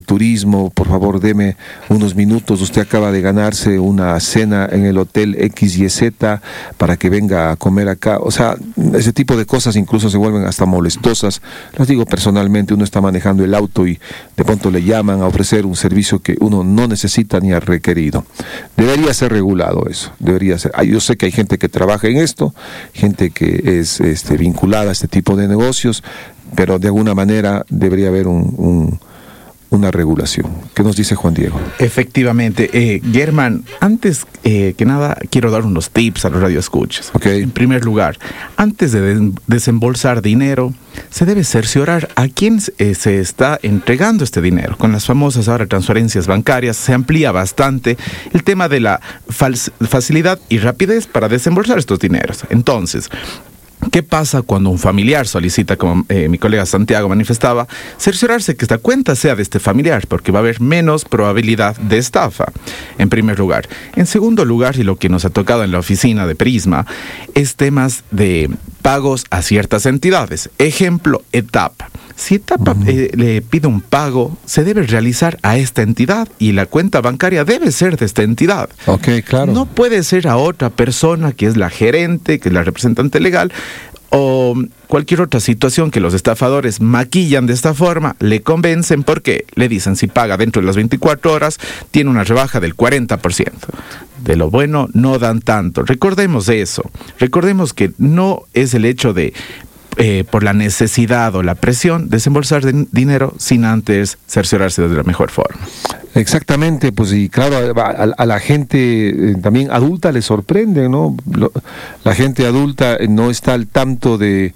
turismo, por favor deme unos minutos, usted acaba de ganarse una cena en el hotel XYZ para que venga a comer acá. O sea, ese tipo de cosas incluso se vuelven hasta molestosas. Los digo personalmente, uno está manejando el auto y de pronto le llaman a ofrecer un servicio que uno no necesita ni ha requerido. Debería ser regulado eso, debería ser. Yo sé que hay gente que trabaja en esto, gente que es vinculada a este tipo de negocios, pero de alguna manera debería haber una regulación. ¿Qué nos dice Juan Diego? Efectivamente. Germán, antes que nada quiero dar unos tips a los radioescuchas. Okay. En primer lugar, antes de desembolsar dinero, se debe cerciorar a quién se está entregando este dinero. Con las famosas ahora transferencias bancarias se amplía bastante el tema de la facilidad y rapidez para desembolsar estos dineros. Entonces, ¿qué pasa cuando un familiar solicita, como mi colega Santiago manifestaba, cerciorarse que esta cuenta sea de este familiar, porque va a haber menos probabilidad de estafa, en primer lugar? En segundo lugar, y lo que nos ha tocado en la oficina de Prisma, es temas de pagos a ciertas entidades. Ejemplo, ETAP. Si ETAP le pide un pago, se debe realizar a esta entidad y la cuenta bancaria debe ser de esta entidad. Ok, claro. No puede ser a otra persona que es la gerente, que es la representante legal, o cualquier otra situación que los estafadores maquillan de esta forma, le convencen porque le dicen si paga dentro de las 24 horas, tiene una rebaja del 40%. De lo bueno no dan tanto. Recordemos eso. Recordemos que no es el hecho de por la necesidad o la presión, desembolsar dinero sin antes cerciorarse de la mejor forma. Exactamente, pues y claro, a la gente también adulta le sorprende, ¿no? La gente adulta no está al tanto de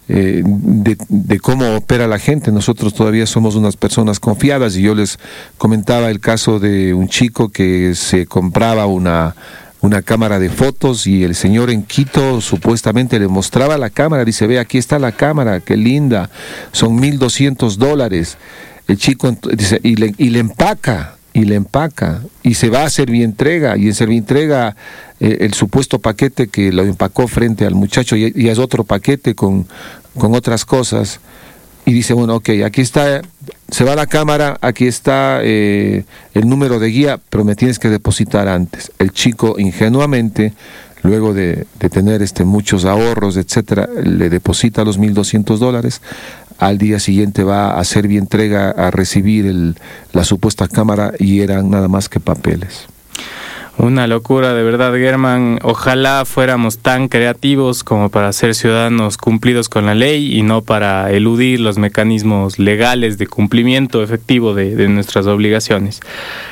cómo opera la gente. Nosotros todavía somos unas personas confiadas y yo les comentaba el caso de un chico que se compraba una cámara de fotos y el señor en Quito supuestamente le mostraba la cámara, dice, ve, aquí está la cámara, qué linda, son $1,200. El chico dice, y le empaca, y se va a Servientrega, y en Servientrega el supuesto paquete que lo empacó frente al muchacho y es otro paquete con otras cosas. Y dice, bueno, ok, aquí está, se va la cámara, aquí está el número de guía, pero me tienes que depositar antes. El chico ingenuamente, luego de tener muchos ahorros, etcétera, le deposita los $1,200. Al día siguiente va a Servientrega a recibir la supuesta cámara y eran nada más que papeles. Una locura, de verdad, Germán. Ojalá fuéramos tan creativos como para ser ciudadanos cumplidos con la ley y no para eludir los mecanismos legales de cumplimiento efectivo de nuestras obligaciones.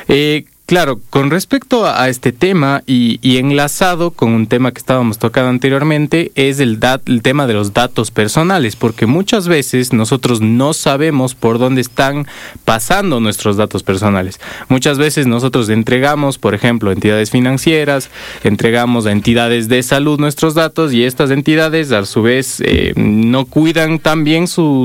Claro, con respecto a este tema y enlazado con un tema que estábamos tocando anteriormente, es el tema de los datos personales, porque muchas veces nosotros no sabemos por dónde están pasando nuestros datos personales. Muchas veces nosotros entregamos, por ejemplo, a entidades financieras, entregamos a entidades de salud nuestros datos y estas entidades a su vez no cuidan tan bien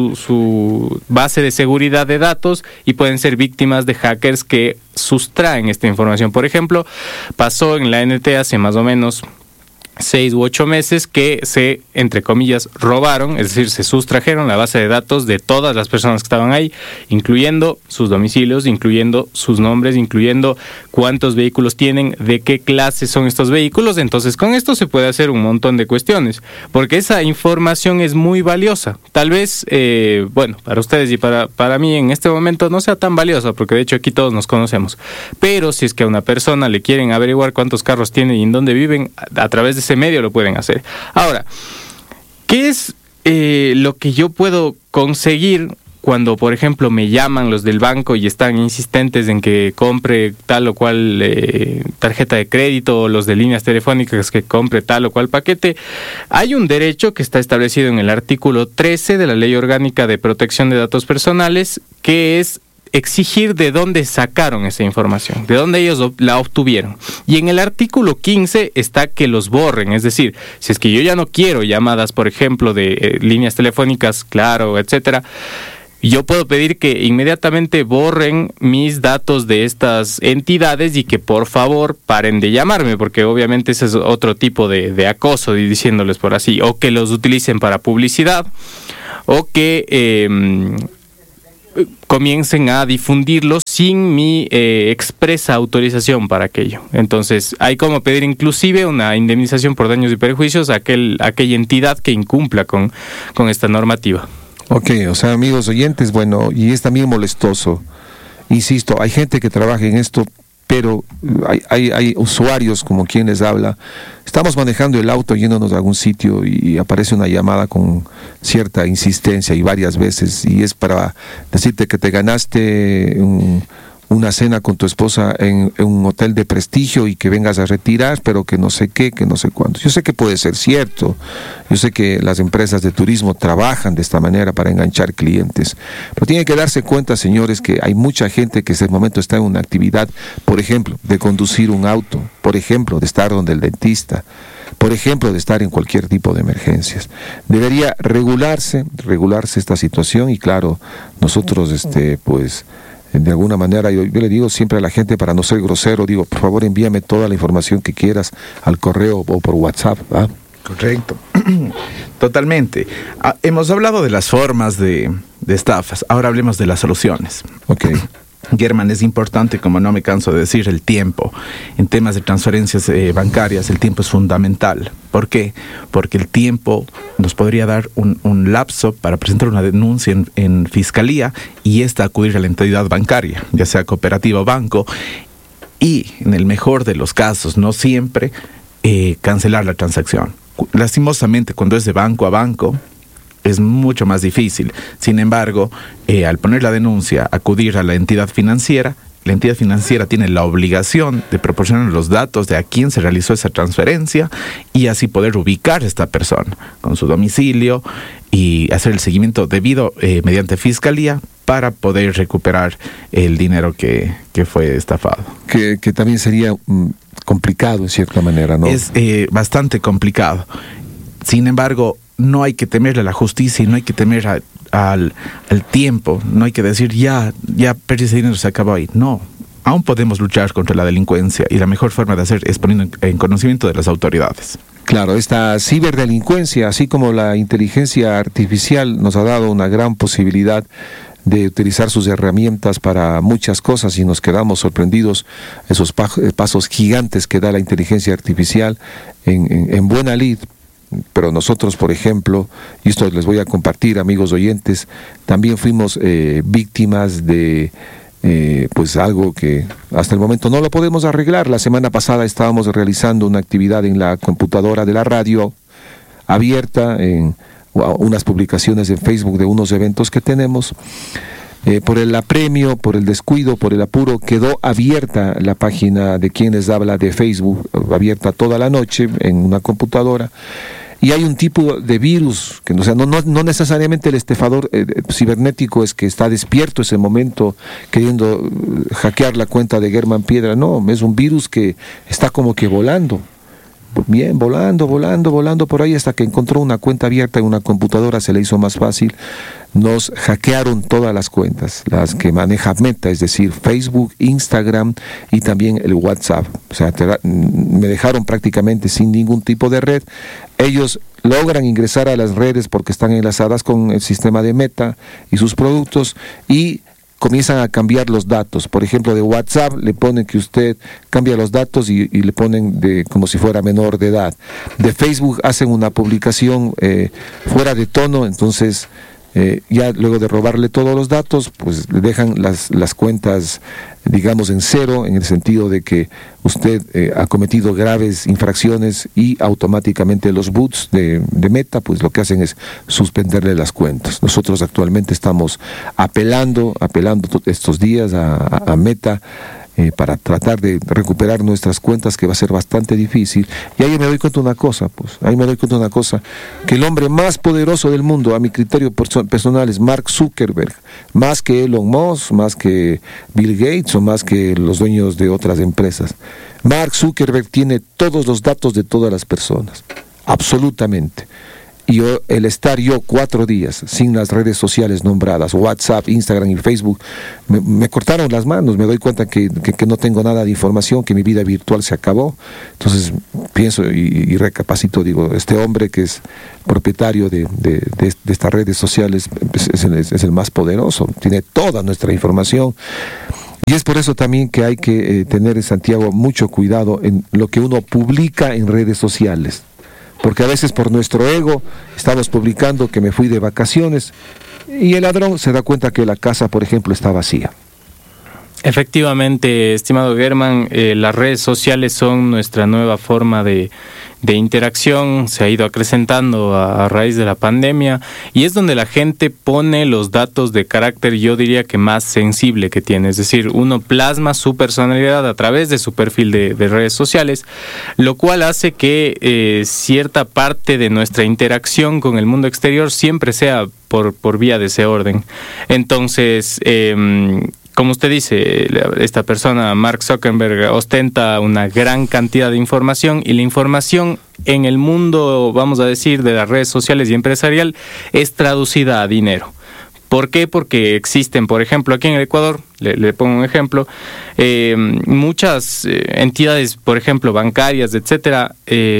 su base de seguridad de datos y pueden ser víctimas de hackers que sustraen esta información. Por ejemplo, pasó en la ANT hace más o menos 6 u 8 meses que se, entre comillas, robaron, es decir, se sustrajeron la base de datos de todas las personas que estaban ahí, incluyendo sus domicilios, incluyendo sus nombres, incluyendo cuántos vehículos tienen, de qué clase son estos vehículos. Entonces, con esto se puede hacer un montón de cuestiones, porque esa información es muy valiosa. Tal vez, bueno, para ustedes y para mí en este momento no sea tan valiosa, porque de hecho aquí todos nos conocemos. Pero si es que a una persona le quieren averiguar cuántos carros tiene y en dónde viven, a través de ese medio lo pueden hacer. Ahora, ¿qué es lo que yo puedo conseguir cuando, por ejemplo, me llaman los del banco y están insistentes en que compre tal o cual tarjeta de crédito, o los de líneas telefónicas que compre tal o cual paquete? Hay un derecho que está establecido en el artículo 13 de la Ley Orgánica de Protección de Datos Personales, que es exigir de dónde sacaron esa información, de dónde ellos la obtuvieron. Y en el artículo 15 está que los borren, es decir, si es que yo ya no quiero llamadas, por ejemplo, de líneas telefónicas, Claro, etcétera, yo puedo pedir que inmediatamente borren mis datos de estas entidades y que por favor paren de llamarme, porque obviamente ese es otro tipo de acoso, diciéndoles por así, o que los utilicen para publicidad, o que comiencen a difundirlos sin mi expresa autorización para aquello. Entonces, hay como pedir inclusive una indemnización por daños y perjuicios a aquella entidad que incumpla con esta normativa. Ok, o sea, amigos oyentes, bueno, y es también molestoso. Insisto, hay gente que trabaja en esto, pero hay usuarios como quien les habla. Estamos manejando el auto yéndonos a algún sitio y aparece una llamada con cierta insistencia y varias veces, y es para decirte que te ganaste una cena con tu esposa en un hotel de prestigio y que vengas a retirar, pero que no sé qué, que no sé cuánto. Yo sé que puede ser cierto, yo sé que las empresas de turismo trabajan de esta manera para enganchar clientes, pero tienen que darse cuenta, señores, que hay mucha gente que en ese momento está en una actividad, por ejemplo, de conducir un auto, por ejemplo, de estar donde el dentista, por ejemplo, de estar en cualquier tipo de emergencias. Debería regularse esta situación y claro, nosotros, pues, de alguna manera, yo le digo siempre a la gente, para no ser grosero, digo, por favor envíame toda la información que quieras al correo o por WhatsApp. ¿Ah? Correcto. Totalmente. Hemos hablado de las formas de estafas, ahora hablemos de las soluciones. Ok. Germán, es importante, como no me canso de decir, el tiempo. En temas de transferencias bancarias, el tiempo es fundamental. ¿Por qué? Porque el tiempo nos podría dar un lapso para presentar una denuncia en fiscalía y acudir a la entidad bancaria, ya sea cooperativa o banco, y en el mejor de los casos, no siempre, cancelar la transacción. Lastimosamente, cuando es de banco a banco, es mucho más difícil. Sin embargo, al poner la denuncia, acudir a la entidad financiera tiene la obligación de proporcionar los datos de a quién se realizó esa transferencia y así poder ubicar a esta persona con su domicilio y hacer el seguimiento debido mediante fiscalía para poder recuperar el dinero que fue estafado. Que también sería complicado en cierta manera, ¿no? Es bastante complicado. Sin embargo, no hay que temerle a la justicia y no hay que temer al tiempo. No hay que decir, ya perdí ese dinero, se acabó ahí. No, aún podemos luchar contra la delincuencia y la mejor forma de hacer es poniendo en conocimiento de las autoridades. Claro, esta ciberdelincuencia, así como la inteligencia artificial, nos ha dado una gran posibilidad de utilizar sus herramientas para muchas cosas y nos quedamos sorprendidos esos pasos gigantes que da la inteligencia artificial en buena lid. Pero nosotros, por ejemplo, y esto les voy a compartir, amigos oyentes, también fuimos víctimas de pues algo que hasta el momento no lo podemos arreglar. La semana pasada estábamos realizando una actividad en la computadora de la radio abierta, en unas publicaciones en Facebook de unos eventos que tenemos. Por el apremio, por el descuido, por el apuro, quedó abierta la página de quien les habla de Facebook, abierta toda la noche en una computadora. Y hay un tipo de virus, que no necesariamente el estafador cibernético es que está despierto ese momento queriendo hackear la cuenta de Germán Piedra, no, es un virus que está como que volando. Bien, volando por ahí hasta que encontró una cuenta abierta en una computadora, se le hizo más fácil. Nos hackearon todas las cuentas, las que maneja Meta, es decir, Facebook, Instagram y también el WhatsApp. O sea, me dejaron prácticamente sin ningún tipo de red. Ellos logran ingresar a las redes porque están enlazadas con el sistema de Meta y sus productos y comienzan a cambiar los datos. Por ejemplo, de WhatsApp le ponen que usted cambia los datos y le ponen como si fuera menor de edad. De Facebook hacen una publicación fuera de tono, entonces ya luego de robarle todos los datos, pues le dejan las cuentas, digamos, en cero, en el sentido de que usted ha cometido graves infracciones y automáticamente los bots de Meta, pues lo que hacen es suspenderle las cuentas. Nosotros actualmente estamos apelando estos días a Meta para tratar de recuperar nuestras cuentas, que va a ser bastante difícil. Y ahí me doy cuenta de una cosa, que el hombre más poderoso del mundo, a mi criterio personal, es Mark Zuckerberg, más que Elon Musk, más que Bill Gates o más que los dueños de otras empresas. Mark Zuckerberg tiene todos los datos de todas las personas, absolutamente. Y el estar yo 4 días sin las redes sociales nombradas, WhatsApp, Instagram y Facebook, me cortaron las manos. Me doy cuenta que no tengo nada de información, que mi vida virtual se acabó. Entonces pienso y recapacito, digo, este hombre que es propietario de estas redes sociales es el más poderoso, tiene toda nuestra información. Y es por eso también que hay que tener en Santiago mucho cuidado en lo que uno publica en redes sociales. Porque a veces por nuestro ego estamos publicando que me fui de vacaciones y el ladrón se da cuenta que la casa, por ejemplo, está vacía. Efectivamente, estimado Germán, las redes sociales son nuestra nueva forma de interacción, se ha ido acrecentando a raíz de la pandemia y es donde la gente pone los datos de carácter, yo diría que más sensible que tiene, es decir, uno plasma su personalidad a través de su perfil de redes sociales, lo cual hace que cierta parte de nuestra interacción con el mundo exterior siempre sea por vía de ese orden. Entonces, como usted dice, esta persona, Mark Zuckerberg, ostenta una gran cantidad de información y la información en el mundo, vamos a decir, de las redes sociales y empresarial es traducida a dinero. ¿Por qué? Porque existen, por ejemplo, aquí en el Ecuador, le pongo un ejemplo, muchas entidades, por ejemplo, bancarias, etcétera,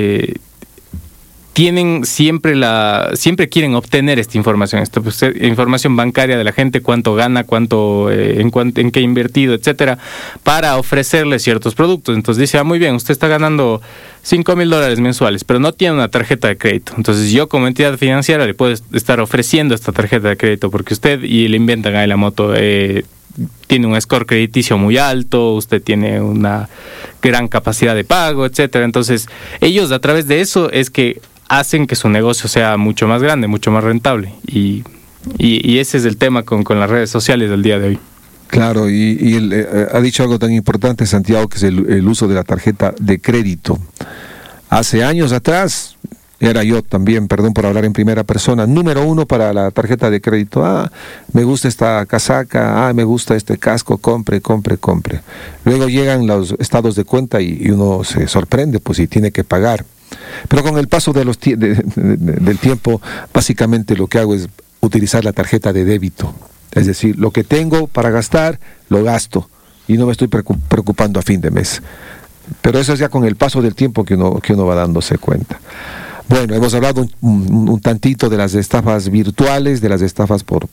siempre quieren obtener esta información bancaria de la gente, cuánto gana, en qué ha invertido, etcétera, para ofrecerle ciertos productos. Entonces dice, muy bien, usted está ganando $5,000 mensuales, pero no tiene una tarjeta de crédito. Entonces yo como entidad financiera le puedo estar ofreciendo esta tarjeta de crédito porque usted, y le inventan ahí la moto, tiene un score crediticio muy alto, usted tiene una gran capacidad de pago, etcétera. Entonces ellos a través de eso es que hacen que su negocio sea mucho más grande, mucho más rentable. Y ese es el tema con las redes sociales del día de hoy. Claro, y él ha dicho algo tan importante, Santiago, que es el uso de la tarjeta de crédito. Hace años atrás, era yo también, perdón por hablar en primera persona, número 1 para la tarjeta de crédito. Me gusta esta casaca, me gusta este casco, compre. Luego llegan los estados de cuenta y uno se sorprende, pues, y tiene que pagar. Pero con el paso del tiempo, básicamente lo que hago es utilizar la tarjeta de débito. Es decir, lo que tengo para gastar, lo gasto. Y no me estoy preocupando a fin de mes. Pero eso es ya con el paso del tiempo que uno va dándose cuenta. Bueno, hemos hablado un tantito de las estafas virtuales, de las estafas por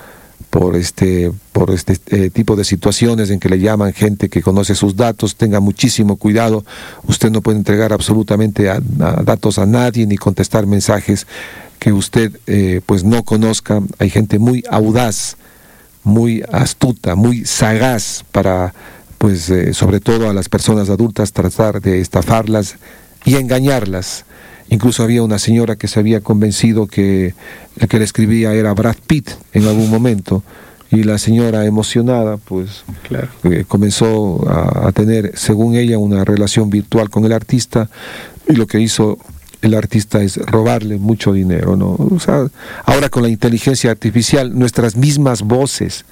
este tipo de situaciones en que le llaman gente que conoce sus datos. Tenga muchísimo cuidado. Usted no puede entregar absolutamente datos a nadie ni contestar mensajes que usted pues no conozca. Hay gente muy audaz, muy astuta, muy sagaz para, pues sobre todo a las personas adultas, tratar de estafarlas y engañarlas. Incluso había una señora que se había convencido que el que le escribía era Brad Pitt en algún momento, y la señora emocionada pues claro, comenzó a tener, según ella, una relación virtual con el artista, y lo que hizo el artista es robarle mucho dinero, ¿no? O sea, ahora con la inteligencia artificial, nuestras mismas voces,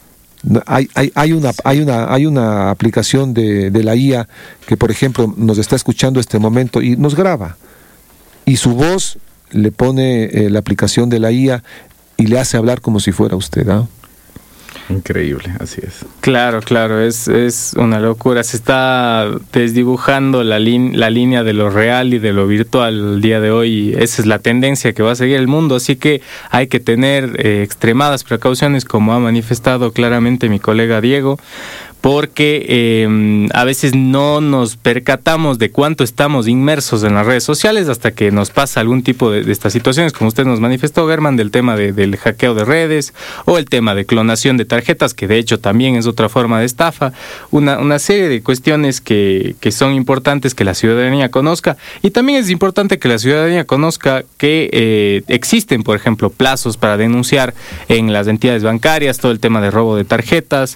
hay una aplicación de la IA que, por ejemplo, nos está escuchando este momento y nos graba, y su voz le pone la aplicación de la IA y le hace hablar como si fuera usted, ¿ah? Increíble, así es. Claro, es una locura. Se está desdibujando la línea de lo real y de lo virtual el día de hoy. Esa es la tendencia que va a seguir el mundo, así que hay que tener extremadas precauciones, como ha manifestado claramente mi colega Diego, porque a veces no nos percatamos de cuánto estamos inmersos en las redes sociales hasta que nos pasa algún tipo de estas situaciones, como usted nos manifestó, Germán, del tema del hackeo de redes, o el tema de clonación de tarjetas, que de hecho también es otra forma de estafa. Una serie de cuestiones que son importantes que la ciudadanía conozca, y también es importante que la ciudadanía conozca que existen, por ejemplo, plazos para denunciar en las entidades bancarias todo el tema de robo de tarjetas.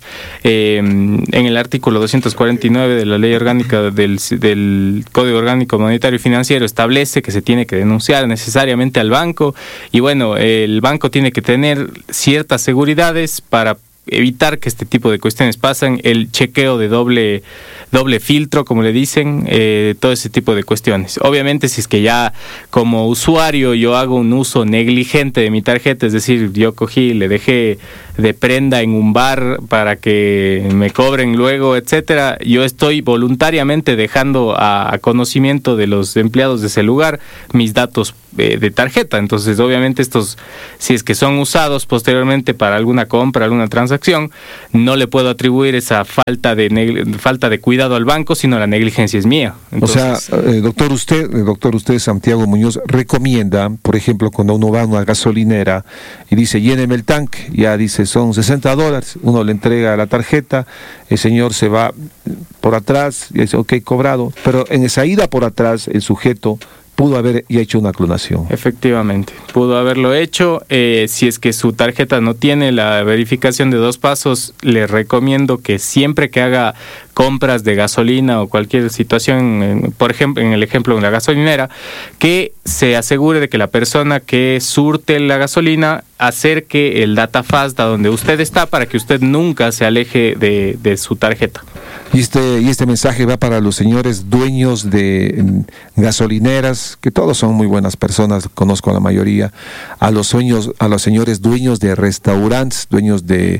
En el artículo 249 de la Ley Orgánica del Código Orgánico Monetario y Financiero establece que se tiene que denunciar necesariamente al banco, y bueno, el banco tiene que tener ciertas seguridades para evitar que este tipo de cuestiones pasen, el chequeo de doble filtro, como le dicen, todo ese tipo de cuestiones. Obviamente, si es que ya como usuario yo hago un uso negligente de mi tarjeta, es decir, yo cogí, le dejé de prenda en un bar para que me cobren luego, etcétera, yo estoy voluntariamente dejando a conocimiento de los empleados de ese lugar mis datos de tarjeta. Entonces, obviamente, estos, si es que son usados posteriormente para alguna compra, alguna transacción, no le puedo atribuir esa falta de cuidado al banco, sino la negligencia es mía. Entonces, o sea, doctor, usted, Santiago Muñoz, recomienda, por ejemplo, cuando uno va a una gasolinera y dice, lléneme el tanque, ya dice, son $60, uno le entrega la tarjeta, el señor se va por atrás y dice, ok, cobrado, pero en esa ida por atrás, el sujeto pudo haber ya hecho una clonación. Efectivamente, pudo haberlo hecho. Si es que su tarjeta no tiene la verificación de 2 pasos, le recomiendo que siempre que haga compras de gasolina o cualquier situación, por ejemplo, en el ejemplo de la gasolinera, que se asegure de que la persona que surte la gasolina acerque el DataFast a donde usted está para que usted nunca se aleje de su tarjeta. Y este mensaje va para los señores dueños de gasolineras, que todos son muy buenas personas, conozco a la mayoría, a los señores dueños de restaurantes, dueños de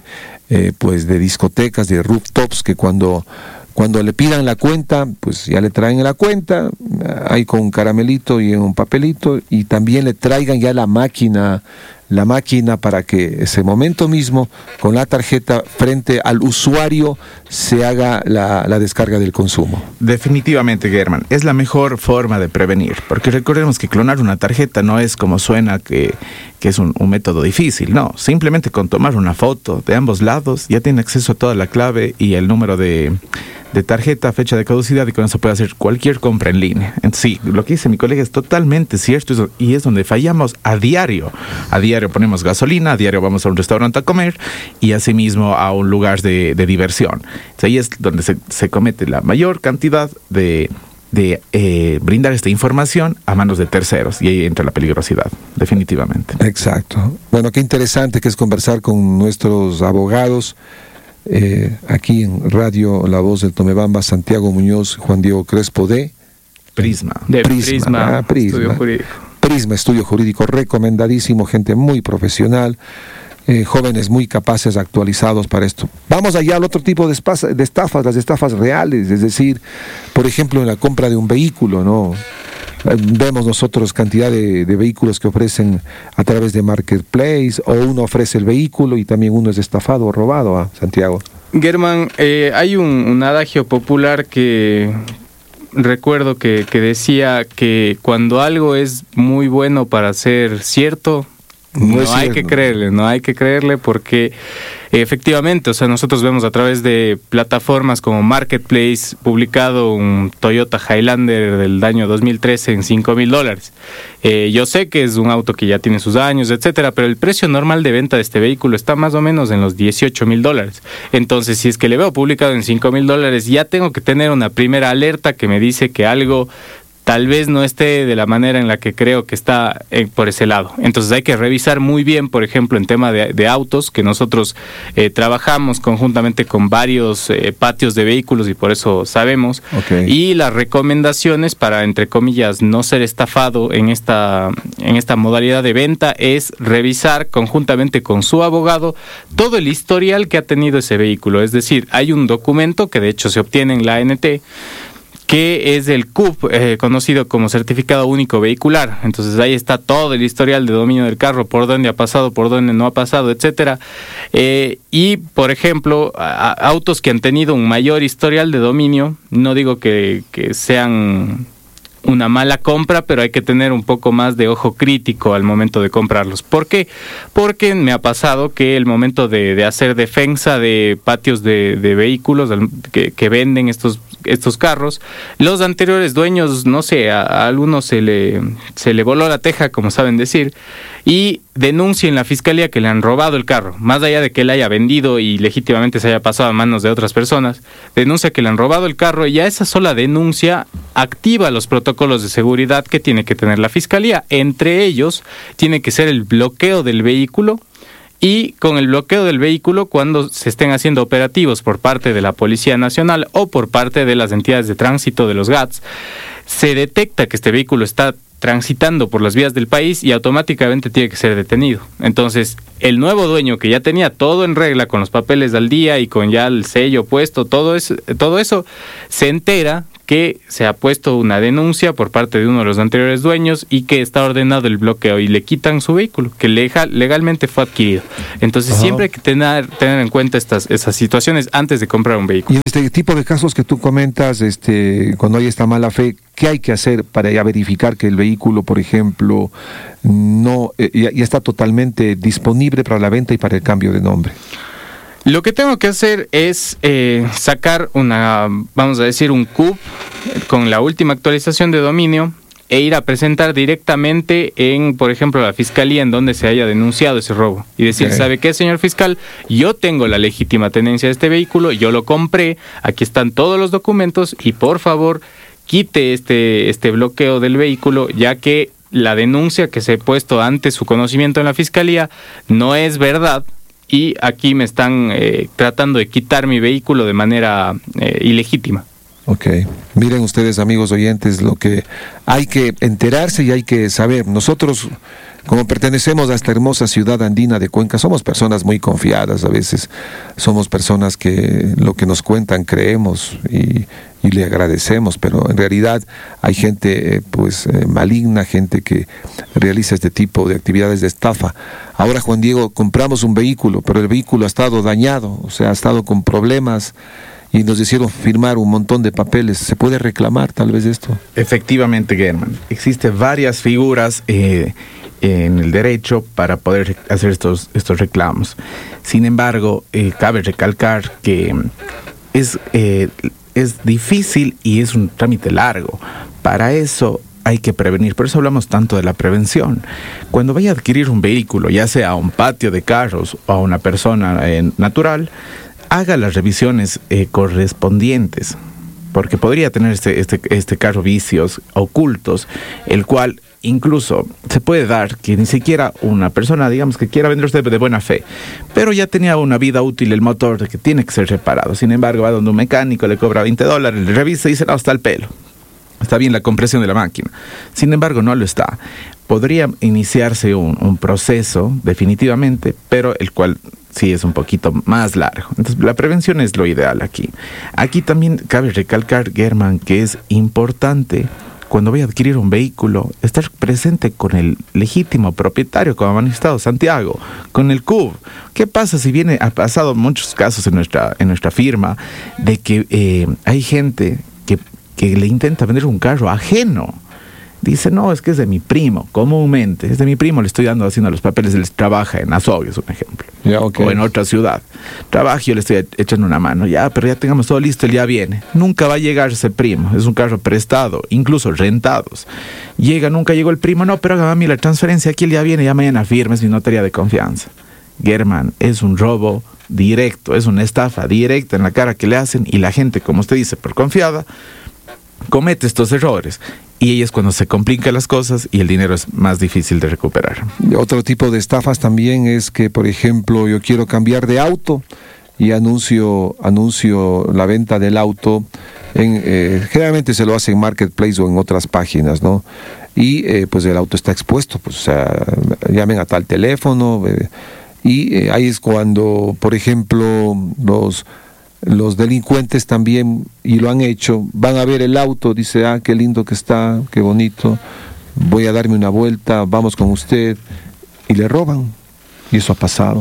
de discotecas, de rooftops, que cuando le pidan la cuenta, pues ya le traen la cuenta, ahí con un caramelito y un papelito, y también le traigan ya la máquina para que ese momento mismo, con la tarjeta frente al usuario, se haga la descarga del consumo. Definitivamente, Germán, es la mejor forma de prevenir, porque recordemos que clonar una tarjeta no es como suena que es un método difícil, no, simplemente con tomar una foto de ambos lados ya tiene acceso a toda la clave y el número de tarjeta, fecha de caducidad, y con eso puede hacer cualquier compra en línea. Entonces, sí, lo que dice mi colega es totalmente cierto, y es donde fallamos a diario. A diario ponemos gasolina, a diario vamos a un restaurante a comer y asimismo a un lugar de diversión. Entonces, ahí es donde se comete la mayor cantidad de brindar esta información a manos de terceros, y ahí entra la peligrosidad, definitivamente. Exacto. Bueno, qué interesante que es conversar con nuestros abogados. Aquí en Radio La Voz del Tomebamba, Santiago Muñoz, Juan Diego Crespo de Prisma. Estudio Jurídico. Prisma, Estudio Jurídico, recomendadísimo, gente muy profesional, jóvenes muy capaces, actualizados para esto. Vamos allá al otro tipo de estafas, las estafas reales, es decir, por ejemplo, en la compra de un vehículo, ¿no? Vemos nosotros cantidad de vehículos que ofrecen a través de Marketplace, o uno ofrece el vehículo y también uno es estafado o robado, Santiago. Germán, hay un adagio popular que recuerdo que decía que cuando algo es muy bueno para ser cierto, no hay que creerle porque efectivamente, o sea, nosotros vemos a través de plataformas como Marketplace publicado un Toyota Highlander del año 2013 en $5,000. Yo sé que es un auto que ya tiene sus años, etcétera, pero el precio normal de venta de este vehículo está más o menos en los $18,000. Entonces, si es que le veo publicado en $5,000, ya tengo que tener una primera alerta que me dice que algo tal vez no esté de la manera en la que creo que está por ese lado. Entonces hay que revisar muy bien, por ejemplo, en tema de autos, que nosotros trabajamos conjuntamente con varios patios de vehículos y por eso sabemos. Okay. Y las recomendaciones para, entre comillas, no ser estafado en esta modalidad de venta es revisar conjuntamente con su abogado todo el historial que ha tenido ese vehículo. Es decir, hay un documento que de hecho se obtiene en la ANT, que es el CUP, conocido como Certificado Único Vehicular. Entonces ahí está todo el historial de dominio del carro, por dónde ha pasado, por dónde no ha pasado, etcétera. Y, por ejemplo, autos que han tenido un mayor historial de dominio, no digo que sean una mala compra, pero hay que tener un poco más de ojo crítico al momento de comprarlos. ¿Por qué? Porque me ha pasado que el momento de hacer defensa de patios de vehículos que venden estos carros, los anteriores dueños, no sé, a algunos se le voló la teja, como saben decir, y denuncia en la fiscalía que le han robado el carro, más allá de que él haya vendido y legítimamente se haya pasado a manos de otras personas, denuncia que le han robado el carro, y ya esa sola denuncia activa los protocolos de seguridad que tiene que tener la fiscalía. Entre ellos tiene que ser el bloqueo del vehículo y con el bloqueo del vehículo cuando se estén haciendo operativos por parte de la Policía Nacional o por parte de las entidades de tránsito de los GATS, se detecta que este vehículo está transitando por las vías del país y automáticamente tiene que ser detenido. Entonces, el nuevo dueño que ya tenía todo en regla con los papeles al día y con ya el sello puesto, todo eso, se entera que se ha puesto una denuncia por parte de uno de los anteriores dueños y que está ordenado el bloqueo y le quitan su vehículo, que legalmente fue adquirido. Entonces, siempre hay que tener en cuenta esas situaciones antes de comprar un vehículo. Y en este tipo de casos que tú comentas, cuando hay esta mala fe, ¿qué hay que hacer para ya verificar que el vehículo, por ejemplo, no ya está totalmente disponible para la venta y para el cambio de nombre? Lo que tengo que hacer es sacar vamos a decir, un CUP con la última actualización de dominio e ir a presentar directamente en, por ejemplo, la fiscalía en donde se haya denunciado ese robo. Y decir, ¿sabe qué, señor fiscal? Yo tengo la legítima tenencia de este vehículo, yo lo compré, aquí están todos los documentos y por favor quite este bloqueo del vehículo, ya que la denuncia que se ha puesto ante su conocimiento en la fiscalía no es verdad. Y aquí me están tratando de quitar mi vehículo de manera ilegítima. Ok. Miren ustedes, amigos oyentes, lo que hay que enterarse y hay que saber. Nosotros, como pertenecemos a esta hermosa ciudad andina de Cuenca, somos personas muy confiadas a veces. Somos personas que lo que nos cuentan creemos y le agradecemos, pero en realidad hay gente maligna, gente que realiza este tipo de actividades de estafa. Ahora, Juan Diego, compramos un vehículo, pero el vehículo ha estado dañado, o sea, ha estado con problemas y nos hicieron firmar un montón de papeles. ¿Se puede reclamar tal vez esto? Efectivamente, Germán. Existen varias figuras en el derecho para poder hacer estos reclamos. Sin embargo, cabe recalcar que es difícil y es un trámite largo. Para eso hay que prevenir, por eso hablamos tanto de la prevención. Cuando vaya a adquirir un vehículo, ya sea a un patio de carros o a una persona natural, haga las revisiones correspondientes, porque podría tener este carro vicios ocultos, el cual incluso se puede dar que ni siquiera una persona, digamos, que quiera vender usted de buena fe, pero ya tenía una vida útil el motor que tiene que ser reparado. Sin embargo, va donde un mecánico, le cobra $20, le revisa y dice, no, está el pelo. Está bien la compresión de la máquina. Sin embargo, no lo está. Podría iniciarse un proceso, definitivamente, pero el cual sí es un poquito más largo. Entonces, la prevención es lo ideal aquí. Aquí también cabe recalcar, Germán, que es importante, cuando voy a adquirir un vehículo, estar presente con el legítimo propietario, como ha manifestado Santiago, con el CUB. ¿Qué pasa si ha pasado muchos casos en nuestra firma, de que hay gente que le intenta vender un carro ajeno? Dice, no, es que es de mi primo, comúnmente. Es de mi primo, le estoy haciendo los papeles, él trabaja en Azogue, es un ejemplo. O en otra ciudad. Trabaja y yo le estoy echando una mano. Pero ya tengamos todo listo, él ya viene. Nunca va a llegar ese primo. Es un carro prestado, incluso rentados. Nunca llegó el primo. No, pero haga a mí la transferencia, aquí él ya viene, ya mañana firme, es mi notaría de confianza. Germán, es un robo directo, es una estafa directa en la cara que le hacen y la gente, como usted dice, por confiada, comete estos errores. Y ahí es cuando se complican las cosas y el dinero es más difícil de recuperar. Otro tipo de estafas también es que, por ejemplo, yo quiero cambiar de auto y anuncio la venta del auto. Generalmente se lo hace en Marketplace o en otras páginas, ¿no? Y pues el auto está expuesto, pues, o sea, llamen a tal teléfono. Y ahí es cuando, por ejemplo, los delincuentes también, y lo han hecho, van a ver el auto, dice, qué lindo que está, qué bonito, voy a darme una vuelta, vamos con usted, y le roban. Y eso ha pasado.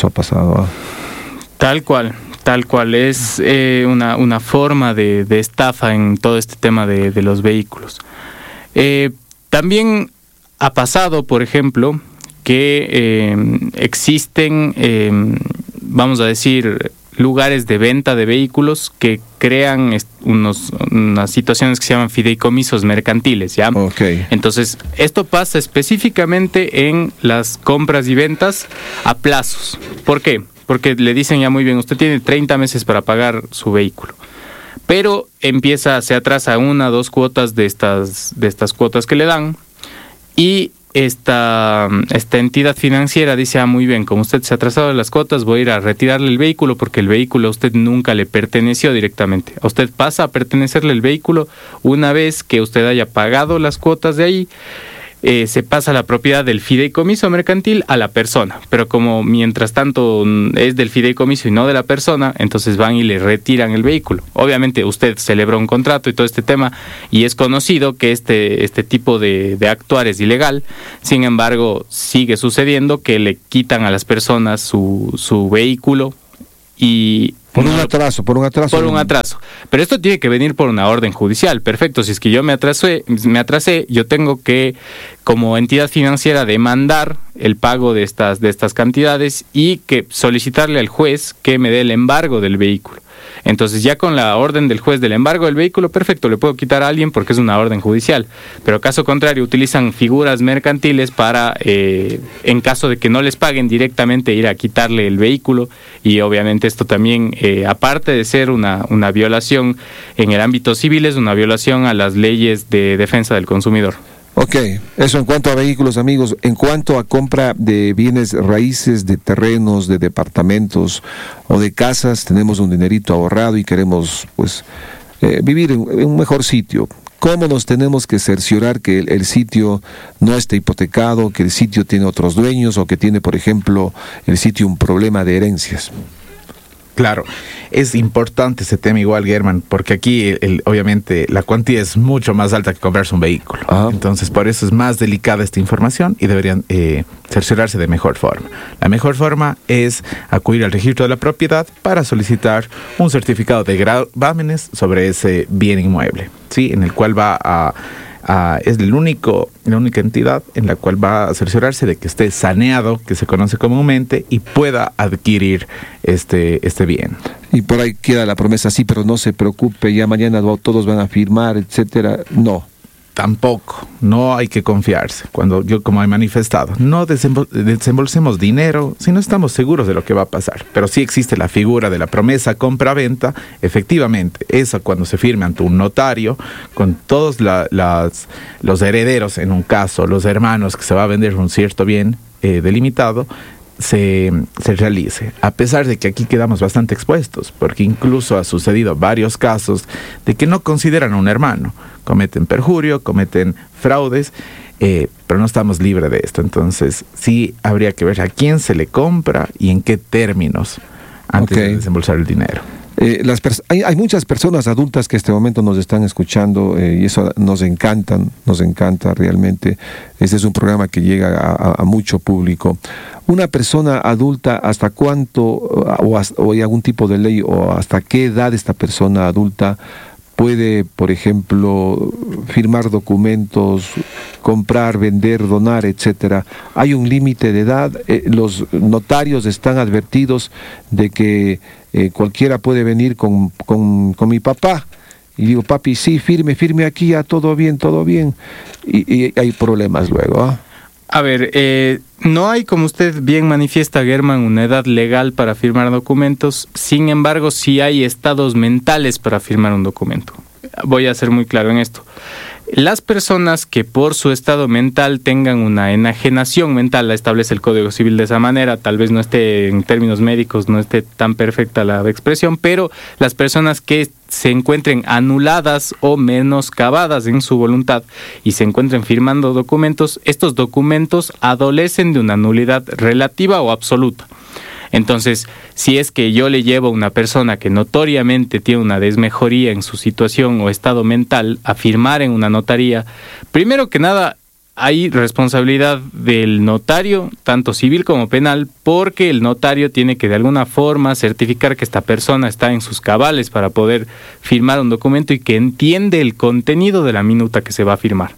Tal cual, es una forma de estafa en todo este tema de los vehículos. También ha pasado, por ejemplo, que existen, vamos a decir, lugares de venta de vehículos que crean unas situaciones que se llaman fideicomisos mercantiles, ¿ya? Okay. Entonces, esto pasa específicamente en las compras y ventas a plazos. ¿Por qué? Porque le dicen ya muy bien, usted tiene 30 meses para pagar su vehículo. Pero se atrasa 1 o 2 cuotas de estas cuotas que le dan y esta entidad financiera dice, muy bien, como usted se ha atrasado de las cuotas, voy a ir a retirarle el vehículo porque el vehículo a usted nunca le perteneció directamente. A usted pasa a pertenecerle el vehículo una vez que usted haya pagado las cuotas de ahí. Se pasa la propiedad del fideicomiso mercantil a la persona, pero como mientras tanto es del fideicomiso y no de la persona, entonces van y le retiran el vehículo. Obviamente usted celebró un contrato y todo este tema, y es conocido que este tipo de actuar es ilegal. Sin embargo, sigue sucediendo que le quitan a las personas su vehículo y... Por un atraso. Pero esto tiene que venir por una orden judicial. Perfecto, si es que yo me atrasé, yo tengo que, como entidad financiera, demandar el pago de estas cantidades y que solicitarle al juez que me dé el embargo del vehículo. Entonces, ya con la orden del juez del embargo del vehículo, perfecto, le puedo quitar a alguien porque es una orden judicial. Pero caso contrario, utilizan figuras mercantiles para, en caso de que no les paguen directamente, ir a quitarle el vehículo. Y obviamente esto también, aparte de ser una violación en el ámbito civil, es una violación a las leyes de defensa del consumidor. Ok, eso en cuanto a vehículos, amigos. En cuanto a compra de bienes raíces, de terrenos, de departamentos o de casas, tenemos un dinerito ahorrado y queremos vivir en un mejor sitio. ¿Cómo nos tenemos que cerciorar que el sitio no esté hipotecado, que el sitio tiene otros dueños o que tiene, por ejemplo, el sitio un problema de herencias? Claro, es importante ese tema igual, Germán, porque aquí obviamente la cuantía es mucho más alta que comprarse un vehículo. Ajá. Entonces, por eso es más delicada esta información y deberían cerciorarse de mejor forma. La mejor forma es acudir al registro de la propiedad para solicitar un certificado de gravámenes sobre ese bien inmueble, ¿sí? En el cual es la única entidad en la cual va a cerciorarse de que esté saneado, que se conoce comúnmente, y pueda adquirir este bien. Y por ahí queda la promesa, sí, pero no se preocupe, ya mañana todos van a firmar, etcétera. No. Tampoco, no hay que confiarse. Cuando yo, como he manifestado, no desembolsemos dinero si no estamos seguros de lo que va a pasar. Pero sí existe la figura de la promesa compra-venta. Efectivamente, esa cuando se firme ante un notario, con todos los herederos, en un caso, los hermanos, que se va a vender un cierto bien delimitado, se realice, a pesar de que aquí quedamos bastante expuestos, porque incluso ha sucedido varios casos de que no consideran a un hermano, cometen perjurio, cometen fraudes, pero no estamos libres de esto. Entonces sí habría que ver a quién se le compra y en qué términos antes de desembolsar el dinero. Hay muchas personas adultas que en este momento nos están escuchando y eso nos encanta realmente. Este es un programa que llega a mucho público. Una persona adulta, ¿hasta cuánto o hay algún tipo de ley o hasta qué edad esta persona adulta puede, por ejemplo, firmar documentos, comprar, vender, donar, etcétera? ¿Hay un límite de edad? Los notarios están advertidos de que cualquiera puede venir con mi papá. Y digo, papi, sí, firme aquí, ya todo bien. Y hay problemas luego, ¿ah? A ver, no hay, como usted bien manifiesta, Germán, una edad legal para firmar documentos. Sin embargo, sí hay estados mentales para firmar un documento. Voy a ser muy claro en esto. Las personas que por su estado mental tengan una enajenación mental, la establece el Código Civil de esa manera, tal vez no esté en términos médicos, no esté tan perfecta la expresión, pero las personas que se encuentren anuladas o menoscabadas en su voluntad y se encuentren firmando documentos, estos documentos adolecen de una nulidad relativa o absoluta. Entonces, si es que yo le llevo a una persona que notoriamente tiene una desmejoría en su situación o estado mental a firmar en una notaría, primero que nada hay responsabilidad del notario, tanto civil como penal, porque el notario tiene que de alguna forma certificar que esta persona está en sus cabales para poder firmar un documento y que entiende el contenido de la minuta que se va a firmar.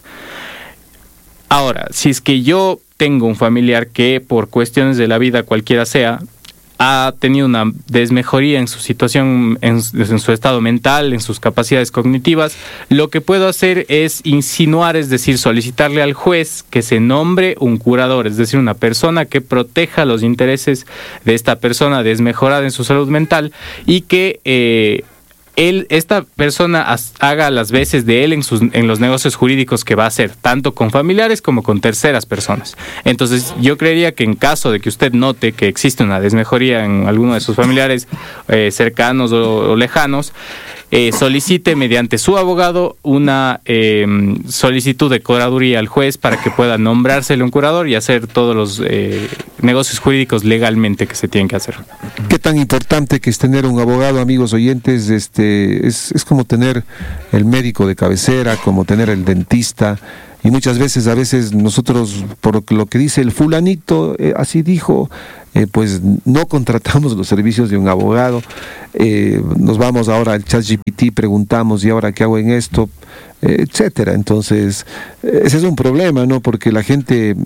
Ahora, si es que yo tengo un familiar que por cuestiones de la vida, cualquiera sea, ha tenido una desmejoría en su situación, en su estado mental, en sus capacidades cognitivas, lo que puedo hacer es insinuar, es decir, solicitarle al juez que se nombre un curador, es decir, una persona que proteja los intereses de esta persona desmejorada en su salud mental y que esta persona haga las veces de él en los negocios jurídicos que va a hacer, tanto con familiares como con terceras personas. Entonces, yo creería que en caso de que usted note que existe una desmejoría en alguno de sus familiares cercanos o lejanos, solicite mediante su abogado una solicitud de curaduría al juez para que pueda nombrársele un curador y hacer todos los negocios jurídicos legalmente que se tienen que hacer. Qué tan importante que es tener un abogado, amigos oyentes. Es como tener el médico de cabecera, como tener el dentista. Y muchas veces, nosotros, por lo que dice el fulanito, así dijo, pues no contratamos los servicios de un abogado. Nos vamos ahora al ChatGPT, preguntamos, ¿y ahora qué hago en esto? Etcétera. Entonces, ese es un problema, ¿no? Porque la gente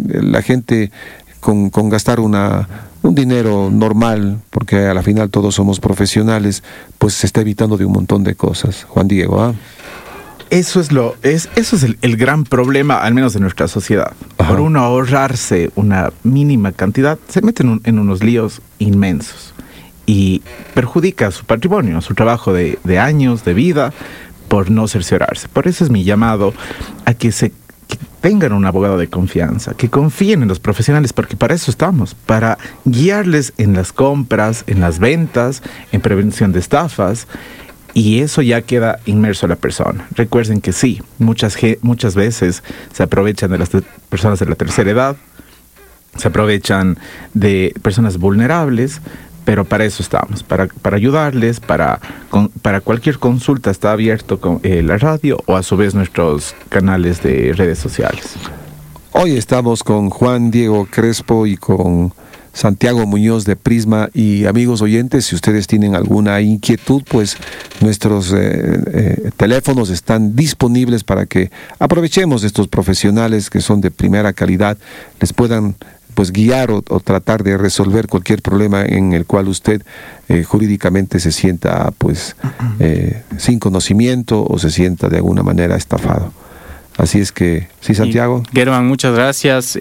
con gastar un dinero normal, porque a la final todos somos profesionales, pues se está evitando de un montón de cosas. Juan Diego, ¿ah? Eso es el gran problema, al menos de nuestra sociedad. Ajá. Por uno ahorrarse una mínima cantidad, se meten en unos líos inmensos y perjudica su patrimonio, su trabajo de años, de vida, por no cerciorarse. Por eso es mi llamado a que tengan un abogado de confianza, que confíen en los profesionales, porque para eso estamos, para guiarles en las compras, en las ventas, en prevención de estafas. Y eso ya queda inmerso a la persona. Recuerden que sí, muchas veces se aprovechan de las personas de la tercera edad, se aprovechan de personas vulnerables, pero para eso estamos, para ayudarles, para cualquier consulta está abierto con la radio o a su vez nuestros canales de redes sociales. Hoy estamos con Juan Diego Crespo y con Santiago Muñoz de Prisma. Y amigos oyentes, si ustedes tienen alguna inquietud, pues nuestros teléfonos están disponibles para que aprovechemos de estos profesionales que son de primera calidad, les puedan pues guiar o tratar de resolver cualquier problema en el cual usted jurídicamente se sienta pues sin conocimiento o se sienta de alguna manera estafado. Así es que, sí, Santiago. Germán, muchas gracias.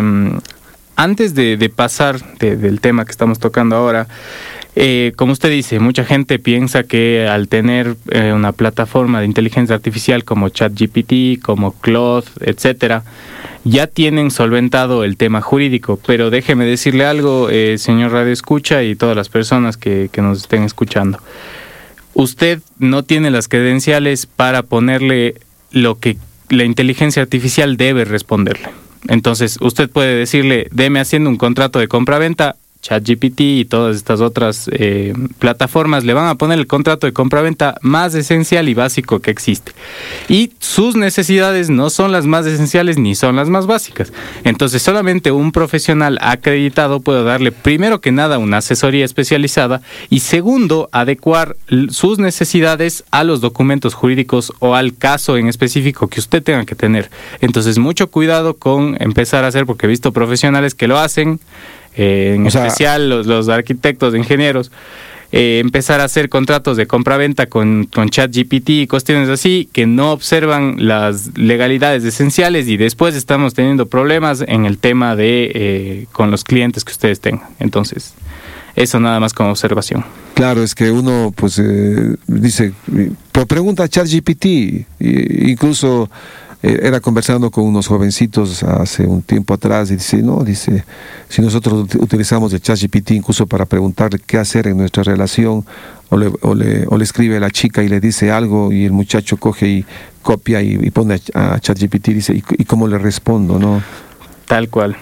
Antes de pasar del tema que estamos tocando ahora, como usted dice, mucha gente piensa que al tener una plataforma de inteligencia artificial como ChatGPT, como Claude, etcétera, ya tienen solventado el tema jurídico. Pero déjeme decirle algo, señor Radio Escucha y todas las personas que nos estén escuchando. Usted no tiene las credenciales para ponerle lo que la inteligencia artificial debe responderle. Entonces, usted puede decirle, deme haciendo un contrato de compra-venta. ChatGPT y todas estas otras plataformas le van a poner el contrato de compra-venta más esencial y básico que existe. Y sus necesidades no son las más esenciales ni son las más básicas. Entonces, solamente un profesional acreditado puede darle, primero que nada, una asesoría especializada y segundo, adecuar sus necesidades a los documentos jurídicos o al caso en específico que usted tenga que tener. Entonces, mucho cuidado con empezar a hacer, porque he visto profesionales que lo hacen, especial los arquitectos, ingenieros, empezar a hacer contratos de compra-venta con ChatGPT y cuestiones así, que no observan las legalidades esenciales y después estamos teniendo problemas en el tema de con los clientes que ustedes tengan. Entonces, eso nada más como observación. Claro, es que uno pues dice, pero pregunta a ChatGPT, incluso era conversando con unos jovencitos hace un tiempo atrás y dice, si nosotros utilizamos el ChatGPT incluso para preguntarle qué hacer en nuestra relación, o le escribe a la chica y le dice algo y el muchacho coge y copia y pone a ChatGPT y dice, ¿y cómo le respondo? ¿No? Tal cual.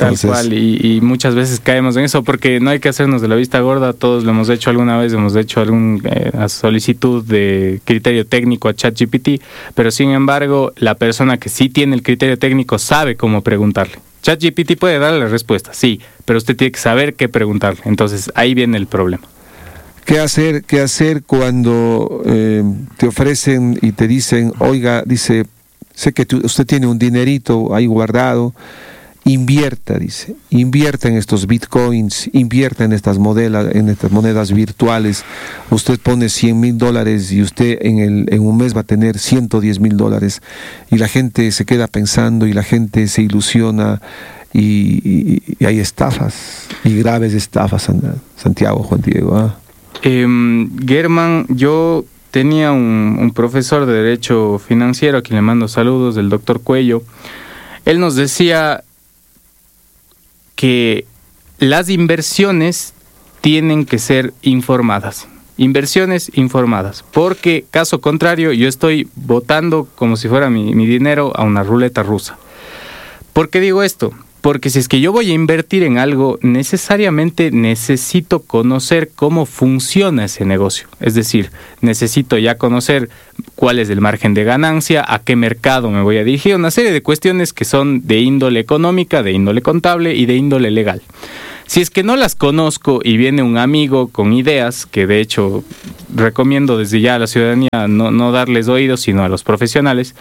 Y muchas veces caemos en eso porque no hay que hacernos de la vista gorda. Todos lo hemos hecho alguna vez, hemos hecho alguna solicitud de criterio técnico a ChatGPT, pero sin embargo la persona que sí tiene el criterio técnico sabe cómo preguntarle. ChatGPT puede darle la respuesta, sí, pero usted tiene que saber qué preguntarle. Entonces ahí viene el problema. ¿Qué hacer cuando te ofrecen y te dicen, oiga, dice, sé que usted tiene un dinerito ahí guardado, invierta en estos bitcoins, invierta en estas monedas virtuales, usted pone $100,000 y usted en un mes va a tener $110,000, y la gente se queda pensando y la gente se ilusiona y hay estafas, y graves estafas, Santiago, Juan Diego. Germán, yo tenía un profesor de Derecho Financiero, a quien le mando saludos, el doctor Cuello. Él nos decía que las inversiones tienen que ser informadas. Inversiones informadas, porque caso contrario yo estoy botando como si fuera mi dinero a una ruleta rusa. ¿Por qué digo esto? Porque si es que yo voy a invertir en algo, necesariamente necesito conocer cómo funciona ese negocio. Es decir, necesito ya conocer cuál es el margen de ganancia, a qué mercado me voy a dirigir, una serie de cuestiones que son de índole económica, de índole contable y de índole legal. Si es que no las conozco y viene un amigo con ideas, que de hecho recomiendo desde ya a la ciudadanía no darles oídos, sino a los profesionales,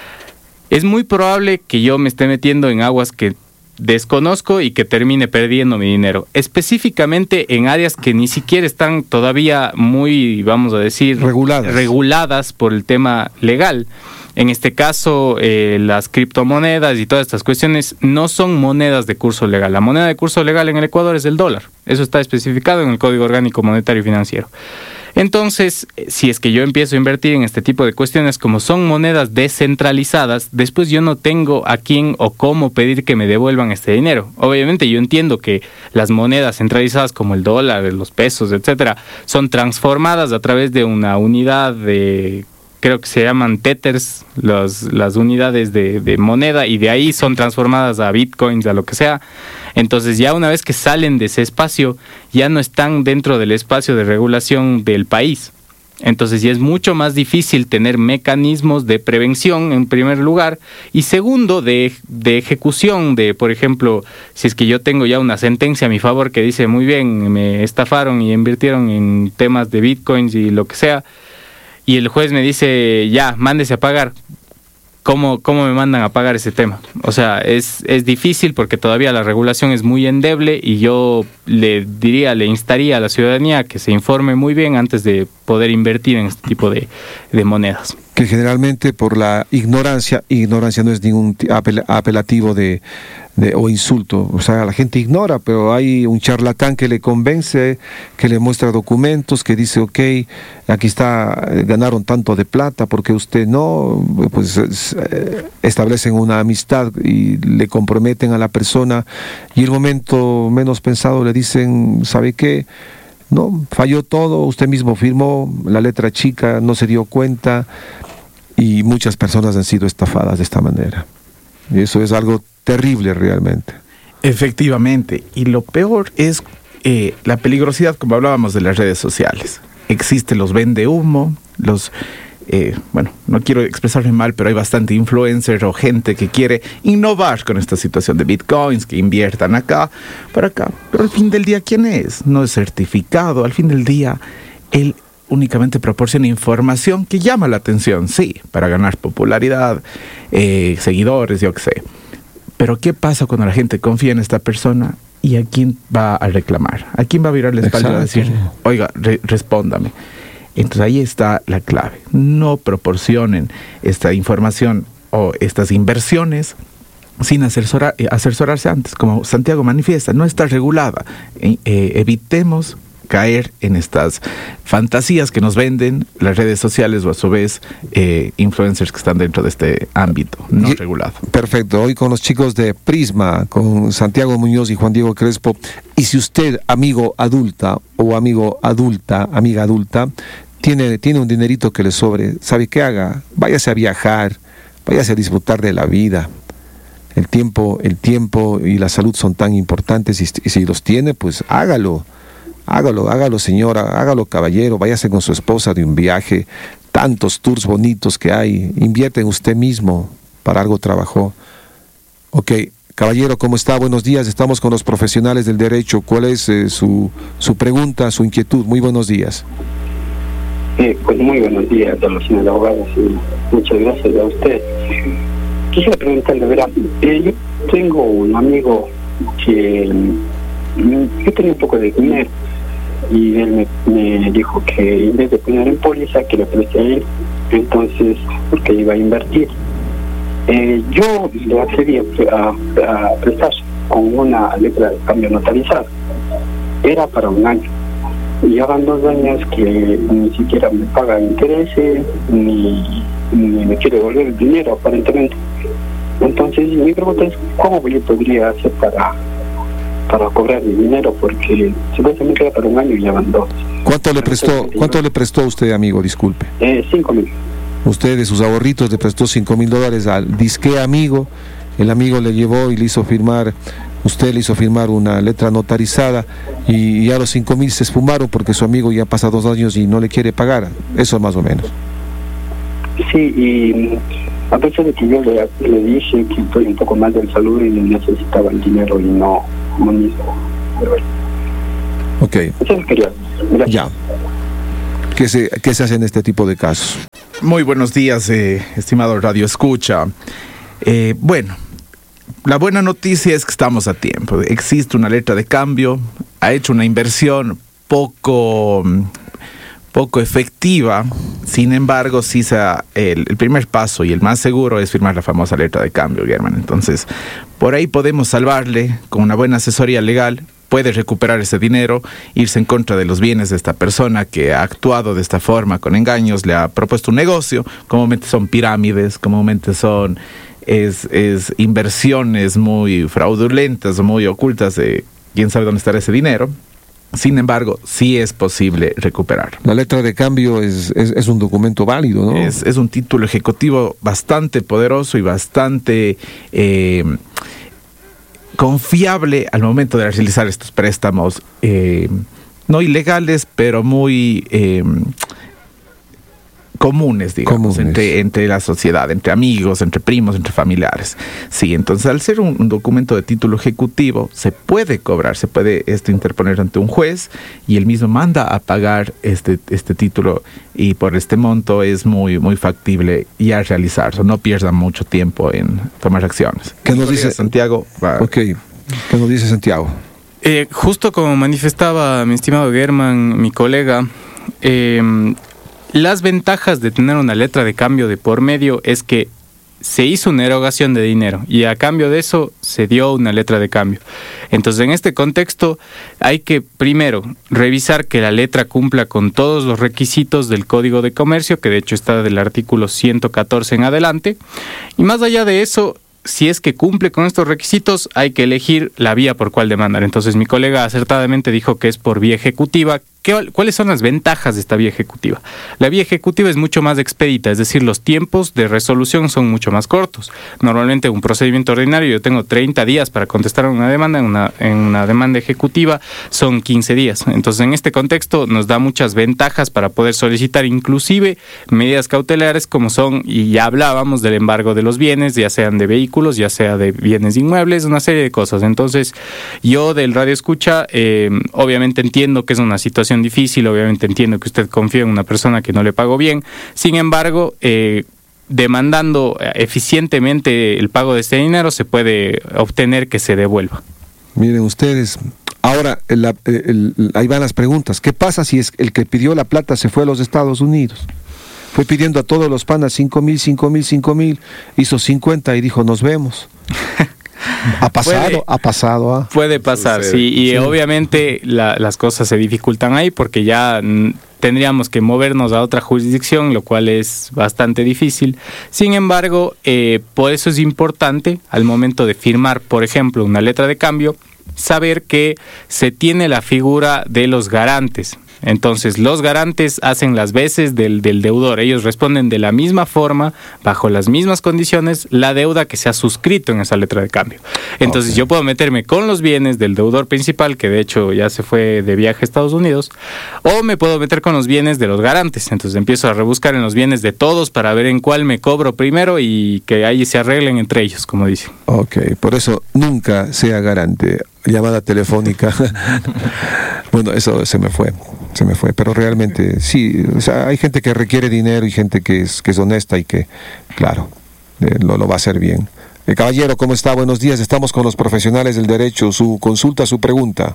es muy probable que yo me esté metiendo en aguas que desconozco y que termine perdiendo mi dinero, específicamente en áreas que ni siquiera están todavía muy, vamos a decir, reguladas por el tema legal. En este caso, las criptomonedas y todas estas cuestiones no son monedas de curso legal. La moneda de curso legal en el Ecuador es el dólar. Eso está especificado en el Código Orgánico Monetario y Financiero. Entonces, si es que yo empiezo a invertir en este tipo de cuestiones, como son monedas descentralizadas, después yo no tengo a quién o cómo pedir que me devuelvan este dinero. Obviamente yo entiendo que las monedas centralizadas como el dólar, los pesos, etcétera, son transformadas a través de una unidad de, creo que se llaman tethers, las unidades de moneda, y de ahí son transformadas a bitcoins, a lo que sea. Entonces ya una vez que salen de ese espacio, ya no están dentro del espacio de regulación del país. Entonces ya es mucho más difícil tener mecanismos de prevención, en primer lugar, y segundo, de ejecución de, por ejemplo, si es que yo tengo ya una sentencia a mi favor que dice, muy bien, me estafaron y invirtieron en temas de bitcoins y lo que sea, y el juez me dice, ya, mándese a pagar. ¿Cómo me mandan a pagar ese tema? O sea, es difícil porque todavía la regulación es muy endeble, y yo le instaría a la ciudadanía que se informe muy bien antes de poder invertir en este tipo de monedas. Que generalmente por la ignorancia no es ningún apelativo o insulto, o sea, la gente ignora, pero hay un charlatán que le convence, que le muestra documentos, que dice, ok, aquí está, ganaron tanto de plata, porque usted no, pues establecen una amistad y le comprometen a la persona, y el momento menos pensado le dicen, ¿sabe qué? No, falló todo, usted mismo firmó la letra chica, no se dio cuenta, y muchas personas han sido estafadas de esta manera. Y eso es algo terrible realmente. Efectivamente, y lo peor es la peligrosidad, como hablábamos, de las redes sociales. Existen los vende humo, bueno, no quiero expresarme mal, pero hay bastante influencer o gente que quiere innovar con esta situación de bitcoins, que inviertan acá, para acá. Pero al fin del día, ¿quién es? No es certificado. Al fin del día, él únicamente proporciona información que llama la atención, sí, para ganar popularidad, seguidores, yo qué sé. Pero ¿qué pasa cuando la gente confía en esta persona? ¿Y a quién va a reclamar? ¿A quién va a virar la espalda y a decir, oiga, respóndame? Entonces ahí está la clave. No proporcionen esta información o estas inversiones sin asesorarse antes. Como Santiago manifiesta, no está regulada. Evitemos caer en estas fantasías que nos venden las redes sociales, o a su vez influencers que están dentro de este ámbito no regulado. Perfecto. Hoy con los chicos de Prisma, con Santiago Muñoz y Juan Diego Crespo. Y si usted, amigo adulta o amiga adulta, tiene un dinerito que le sobre, ¿sabe qué haga? Váyase a viajar, váyase a disfrutar de la vida. El tiempo y la salud son tan importantes, y si los tiene, pues hágalo, señora, hágalo, caballero, váyase con su esposa de un viaje, tantos tours bonitos que hay, invierte en usted mismo, para algo trabajó. Ok, caballero, ¿cómo está? Buenos días, estamos con los profesionales del derecho. ¿Cuál es su pregunta, su inquietud? Muy buenos días. Pues muy buenos días a los señores abogados, y muchas gracias a usted. Quisiera preguntarle, verá, yo tengo un amigo que yo tenía un poco de dinero, y él me dijo que en vez de poner en póliza, que le preste a él, entonces, porque iba a invertir. Yo le accedí a prestar con una letra de cambio notarizada. Era para un año. Ya van 2 años que ni siquiera me paga intereses, ni me quiere devolver el dinero, aparentemente. Entonces, mi pregunta es, ¿cómo yo podría hacer para cobrar mi dinero? Porque supuestamente era para 1 año y ya van 2. ¿Cuánto le prestó usted, amigo? Disculpe. 5.000. Usted de sus ahorritos le prestó $5,000 al disque amigo. El amigo le llevó y le hizo firmar, usted le hizo firmar una letra notarizada y ya los 5,000 se esfumaron porque su amigo ya pasa 2 años y no le quiere pagar. Eso más o menos. Sí, y a pesar de que yo le dije que estoy un poco mal de salud y necesitaba el dinero y no mismo. Ok. Eso quería. Gracias. Ya. ¿Qué se hace en este tipo de casos? Muy buenos días, estimado Radio Escucha. Bueno, la buena noticia es que estamos a tiempo. Existe una letra de cambio, ha hecho una inversión poco efectiva. Sin embargo, sí el primer paso y el más seguro es firmar la famosa letra de cambio, Germán. Entonces, por ahí podemos salvarle con una buena asesoría legal. Puede recuperar ese dinero, irse en contra de los bienes de esta persona que ha actuado de esta forma, con engaños, le ha propuesto un negocio. Comúnmente son pirámides, comúnmente son inversiones muy fraudulentas o muy ocultas de quién sabe dónde estará ese dinero. Sin embargo, sí es posible recuperar. La letra de cambio es un documento válido, ¿no? Es un título ejecutivo bastante poderoso y bastante confiable al momento de realizar estos préstamos, no ilegales, pero muy comunes, digamos, entre la sociedad, entre amigos, entre primos, entre familiares. Sí, entonces al ser un documento de título ejecutivo, se puede cobrar, se puede interponer ante un juez y él mismo manda a pagar este título, y por este monto es muy, muy factible ya realizarse. No pierdan mucho tiempo en tomar acciones. ¿Qué nos dice Santiago? Ok, ¿qué nos dice Santiago? Justo como manifestaba mi estimado Germán, mi colega, las ventajas de tener una letra de cambio de por medio es que se hizo una erogación de dinero y a cambio de eso se dio una letra de cambio. Entonces, en este contexto hay que primero revisar que la letra cumpla con todos los requisitos del Código de Comercio, que de hecho está del artículo 114 en adelante, y más allá de eso, si es que cumple con estos requisitos, hay que elegir la vía por cual demandar. Entonces, mi colega acertadamente dijo que es por vía ejecutiva. ¿Cuáles son las ventajas de esta vía ejecutiva? La vía ejecutiva es mucho más expedita, es decir, los tiempos de resolución son mucho más cortos. Normalmente un procedimiento ordinario yo tengo 30 días para contestar a una demanda, en una demanda ejecutiva son 15 días. Entonces, en este contexto nos da muchas ventajas para poder solicitar inclusive medidas cautelares como son, y ya hablábamos del embargo de los bienes, ya sean de vehículos, ya sea de bienes inmuebles, una serie de cosas. Entonces, yo del Radio Escucha, obviamente entiendo que es una situación difícil, obviamente entiendo que usted confía en una persona que no le pagó bien. Sin embargo, demandando eficientemente el pago de este dinero, se puede obtener que se devuelva. Miren ustedes, ahora ahí van las preguntas. ¿Qué pasa si es el que pidió la plata se fue a los Estados Unidos? Fue pidiendo a todos los panas 5,000, hizo 50 y dijo nos vemos. Ha pasado. Puede pasar, sí. Y obviamente las cosas se dificultan ahí porque ya tendríamos que movernos a otra jurisdicción, lo cual es bastante difícil. Sin embargo, por eso es importante al momento de firmar, por ejemplo, una letra de cambio, saber que se tiene la figura de los garantes. Entonces, los garantes hacen las veces del deudor. Ellos responden de la misma forma, bajo las mismas condiciones, la deuda que se ha suscrito en esa letra de cambio. Entonces, yo puedo meterme con los bienes del deudor principal, que de hecho ya se fue de viaje a Estados Unidos, o me puedo meter con los bienes de los garantes. Entonces, empiezo a rebuscar en los bienes de todos para ver en cuál me cobro primero y que ahí se arreglen entre ellos, como dicen. Ok, por eso nunca sea garante. Llamada telefónica. Bueno, eso se me fue, pero realmente sí, o sea, hay gente que requiere dinero y gente que es honesta y que, claro, lo va a hacer bien. Caballero, ¿cómo está? Buenos días, estamos con los profesionales del derecho. Su consulta, su pregunta.